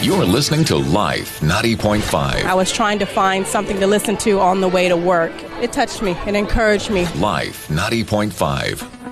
You're listening to Life 90.5. I was trying to find something to listen to on the way to work. It touched me and encouraged me. Life 90.5.